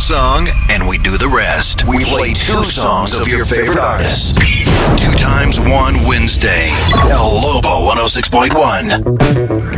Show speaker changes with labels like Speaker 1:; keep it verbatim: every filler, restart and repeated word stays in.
Speaker 1: song, and we do the rest. We play two songs of your favorite artists. Two times one Wednesday. El Lobo one oh six point one.